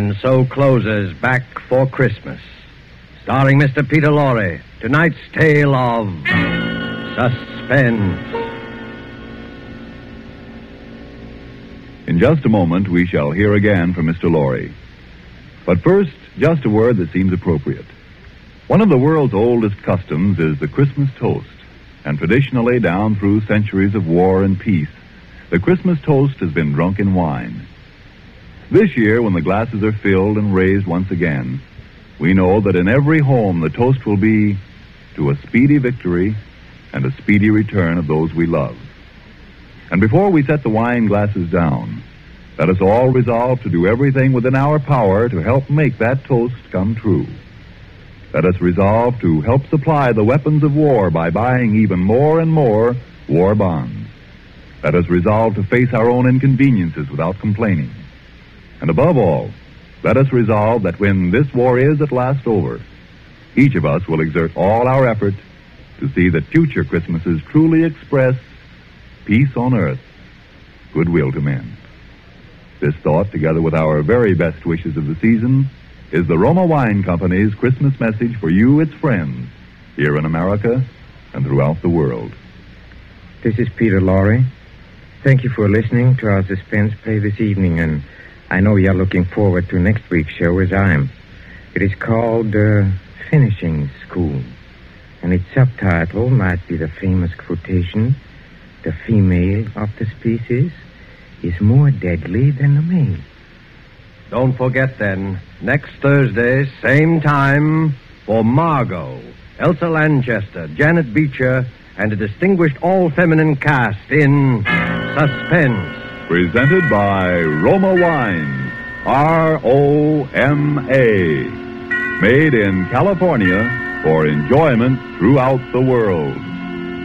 And so closes Back for Christmas, starring Mr. Peter Lorre. Tonight's tale of suspense. In just a moment, we shall hear again from Mr. Lorre. But first, just a word that seems appropriate. One of the world's oldest customs is the Christmas toast. And traditionally, down through centuries of war and peace, the Christmas toast has been drunk in wine. This year, when the glasses are filled and raised once again, we know that in every home the toast will be to a speedy victory and a speedy return of those we love. And before we set the wine glasses down, let us all resolve to do everything within our power to help make that toast come true. Let us resolve to help supply the weapons of war by buying even more and more war bonds. Let us resolve to face our own inconveniences without complaining. And above all, let us resolve that when this war is at last over, each of us will exert all our effort to see that future Christmases truly express peace on earth, goodwill to men. This thought, together with our very best wishes of the season, is the Roma Wine Company's Christmas message for you, its friends, here in America and throughout the world. This is Peter Lorre. Thank you for listening to our suspense play this evening, and I know you're looking forward to next week's show as I am. It is called Finishing School, and its subtitle might be the famous quotation, "The female of the species is more deadly than the male." Don't forget, then, next Thursday, same time, for Margot, Elsa Lanchester, Janet Beecher, and a distinguished all-feminine cast in Suspense. Presented by Roma Wines, R-O-M-A. Made in California for enjoyment throughout the world.